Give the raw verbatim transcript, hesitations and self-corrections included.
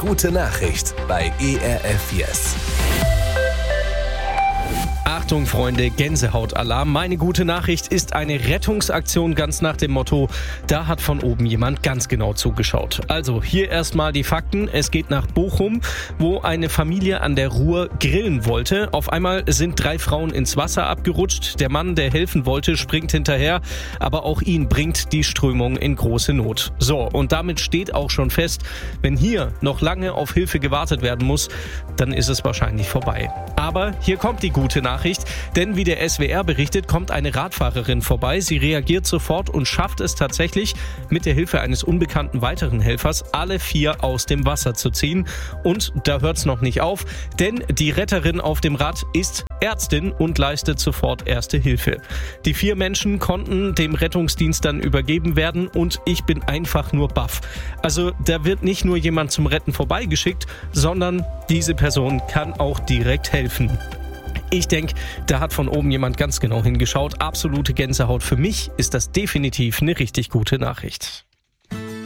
gute Nachricht bei E R F Yes. Achtung Freunde, Gänsehautalarm. Meine gute Nachricht ist eine Rettungsaktion ganz nach dem Motto, da hat von oben jemand ganz genau zugeschaut. Also hier erstmal die Fakten. Es geht nach Bochum, wo eine Familie an der Ruhr grillen wollte. Auf einmal sind drei Frauen ins Wasser abgerutscht. Der Mann, der helfen wollte, springt hinterher, aber auch ihn bringt die Strömung in große Not. So, und damit steht auch schon fest, wenn hier noch lange auf Hilfe gewartet werden muss, dann ist es wahrscheinlich vorbei. Aber hier kommt die gute Nachricht. Denn wie der S W R berichtet, kommt eine Radfahrerin vorbei. Sie reagiert sofort und schafft es tatsächlich, mit der Hilfe eines unbekannten weiteren Helfers alle vier aus dem Wasser zu ziehen. Und da hört's noch nicht auf, denn die Retterin auf dem Rad ist Ärztin und leistet sofort erste Hilfe. Die vier Menschen konnten dem Rettungsdienst dann übergeben werden und ich bin einfach nur baff. Also da wird nicht nur jemand zum Retten vorbeigeschickt, sondern diese Person kann auch direkt helfen. Ich denke, da hat von oben jemand ganz genau hingeschaut. Absolute Gänsehaut. Für mich ist das definitiv eine richtig gute Nachricht.